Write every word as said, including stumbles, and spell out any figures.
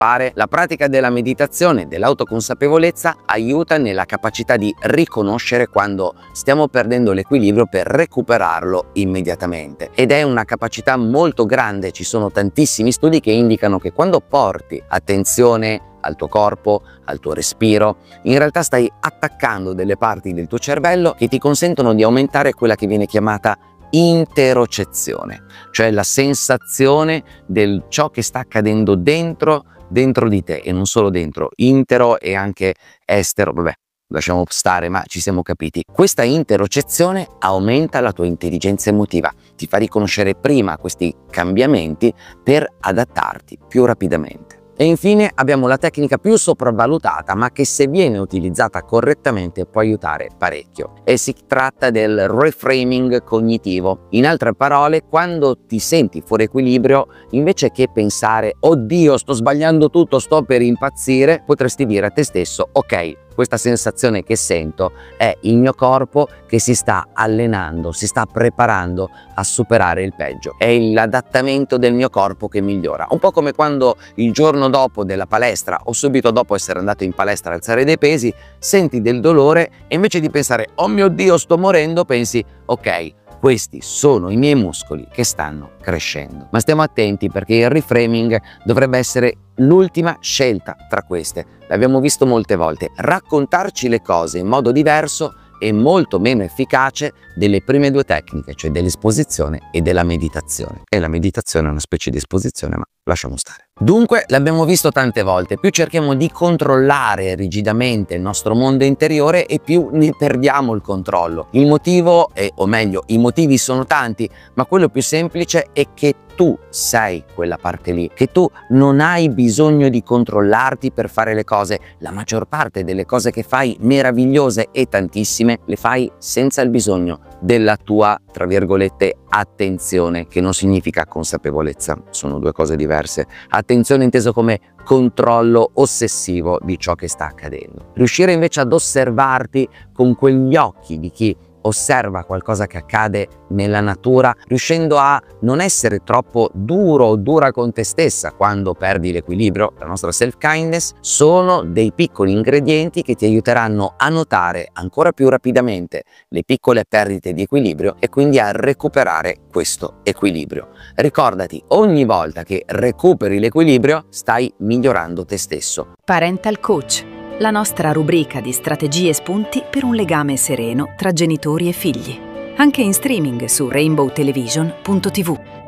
fare. La pratica della meditazione, dell'autoconsapevolezza, aiuta nella capacità di riconoscere quando stiamo perdendo l'equilibrio per recuperarlo immediatamente. Ed è una capacità molto grande, ci sono tantissimi studi che indicano che quando porti attenzione al tuo corpo, al tuo respiro, in realtà stai attaccando delle parti del tuo cervello che ti consentono di aumentare quella che viene chiamata interocezione, cioè la sensazione del ciò che sta accadendo dentro, dentro di te, e non solo dentro, intero e anche estero, vabbè, lasciamo stare, ma ci siamo capiti. Questa interocezione aumenta la tua intelligenza emotiva, ti fa riconoscere prima questi cambiamenti per adattarti più rapidamente. E infine abbiamo la tecnica più sopravvalutata, ma che se viene utilizzata correttamente può aiutare parecchio, e si tratta del reframing cognitivo. In altre parole, quando ti senti fuori equilibrio, invece che pensare "oddio, sto sbagliando tutto, sto per impazzire", potresti dire a te stesso "ok, questa sensazione che sento è il mio corpo che si sta allenando, si sta preparando a superare il peggio, è l'adattamento del mio corpo che migliora". Un po' come quando il giorno dopo della palestra o subito dopo essere andato in palestra a alzare dei pesi, senti del dolore e invece di pensare "oh mio Dio, sto morendo", pensi "ok, questi sono i miei muscoli che stanno crescendo". Ma stiamo attenti, perché il reframing dovrebbe essere l'ultima scelta tra queste. L'abbiamo visto molte volte. Raccontarci le cose in modo diverso è molto meno efficace delle prime due tecniche, cioè dell'esposizione e della meditazione. E la meditazione è una specie di esposizione, ma lasciamo stare. Dunque, l'abbiamo visto tante volte, più cerchiamo di controllare rigidamente il nostro mondo interiore e più ne perdiamo il controllo. Il motivo, è, o meglio, i motivi sono tanti, ma quello più semplice è che tu sei quella parte lì, che tu non hai bisogno di controllarti per fare le cose. La maggior parte delle cose che fai, meravigliose e tantissime, le fai senza il bisogno della tua, tra virgolette, attenzione, che non significa consapevolezza, sono due cose diverse. Attenzione inteso come controllo ossessivo di ciò che sta accadendo. Riuscire invece ad osservarti con quegli occhi di chi osserva qualcosa che accade nella natura, riuscendo a non essere troppo duro o dura con te stessa quando perdi l'equilibrio, la nostra self-kindness, sono dei piccoli ingredienti che ti aiuteranno a notare ancora più rapidamente le piccole perdite di equilibrio e quindi a recuperare questo equilibrio. Ricordati, ogni volta che recuperi l'equilibrio stai migliorando te stesso. Parental Coach, la nostra rubrica di strategie e spunti per un legame sereno tra genitori e figli. Anche in streaming su rainbow television punto tv.